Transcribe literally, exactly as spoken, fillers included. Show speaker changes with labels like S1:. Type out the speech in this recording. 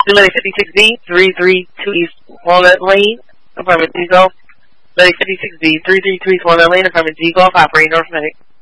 S1: Lady fifty-six B, three three two East Walnut Lane, apartment D Golf. Lady fifty-six B, three three two East Walnut Lane, apartment D Golf, operating North Medic.